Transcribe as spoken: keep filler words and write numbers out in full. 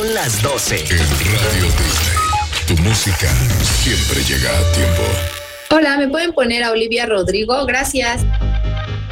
Son las doce. En Radio Disney, tu música siempre llega a tiempo. Hola, ¿me pueden poner a Olivia Rodrigo? Gracias.